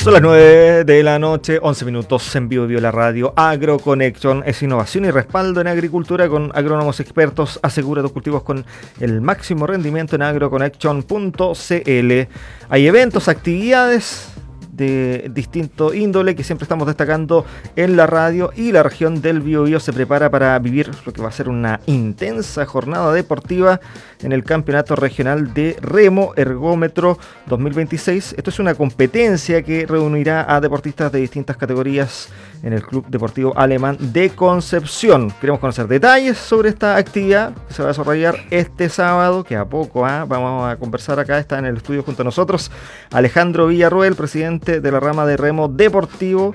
Son las 9 de la noche, 11 minutos en vivo la radio. AgroConnection es innovación y respaldo en agricultura con agrónomos expertos. Asegura tus cultivos con el máximo rendimiento en agroconnection.cl. Hay eventos, actividades de distinto índole que siempre estamos destacando en la radio, y la región del Biobío se prepara para vivir lo que va a ser una intensa jornada deportiva en el Campeonato Regional de Remo Ergómetro 2026. Esto es una competencia que reunirá a deportistas de distintas categorías en el Club Deportivo Alemán de Concepción. Queremos conocer detalles sobre esta actividad que se va a desarrollar este sábado, que a poco vamos a conversar acá. Está en el estudio junto a nosotros Alejandro Villarroel, presidente de la rama de remo deportivo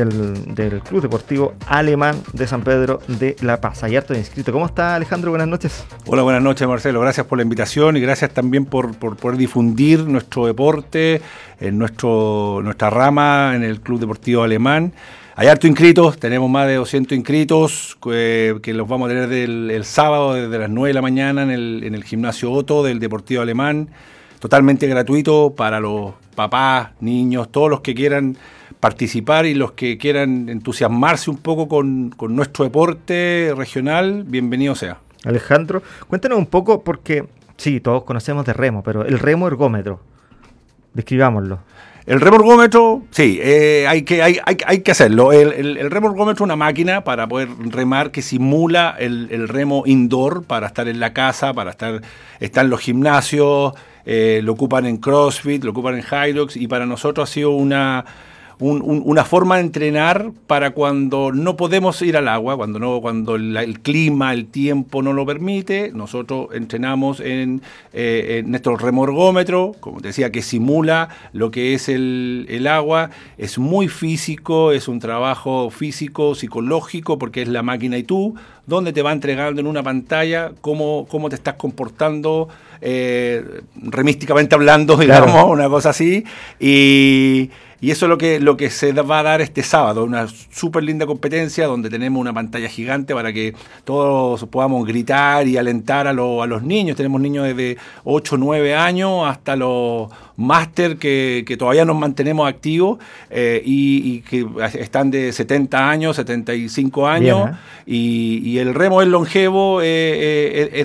del Club Deportivo Alemán de San Pedro de la Paz. Hay harto de inscrito. ¿Cómo está, Alejandro? Buenas noches. Hola, buenas noches, Marcelo. Gracias por la invitación y gracias también por poder difundir nuestro deporte en nuestra rama en el Club Deportivo Alemán. Hay harto inscritos, tenemos más de 200 inscritos que los vamos a tener el sábado desde las 9 de la mañana en el gimnasio Otto del Deportivo Alemán. Totalmente gratuito para los papás, niños, todos los que quieran participar y los que quieran entusiasmarse un poco con nuestro deporte regional, bienvenido sea. Alejandro, cuéntanos un poco, porque sí, todos conocemos de remo, pero el remo ergómetro, describámoslo. El remo ergómetro, sí, hay que hacerlo. El remo ergómetro es una máquina para poder remar que simula el remo indoor, para estar en la casa, está en los gimnasios, lo ocupan en CrossFit, lo ocupan en Hyrox, y para nosotros ha sido una forma de entrenar para cuando no podemos ir al agua, cuando el clima, el tiempo no lo permite. Nosotros entrenamos en nuestro remo ergómetro, como te decía, que simula lo que es el agua. Es muy físico, es un trabajo físico, psicológico, porque es la máquina y tú, donde te va entregando en una pantalla cómo te estás comportando, remísticamente hablando, digamos, claro, una cosa así. Y eso es lo que se va a dar este sábado, una súper linda competencia donde tenemos una pantalla gigante para que todos podamos gritar y alentar a los niños. Tenemos niños desde 8 o 9 años hasta los máster que todavía nos mantenemos activos y que están de 70 años, 75 años. Bien, y el remo es longevo, es